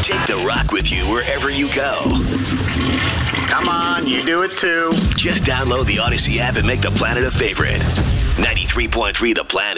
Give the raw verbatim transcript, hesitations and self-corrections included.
Take the rock with you wherever you go. Come on, you do it too. Just download the Odyssey app and make the planet a favorite. ninety-three point three The Planet.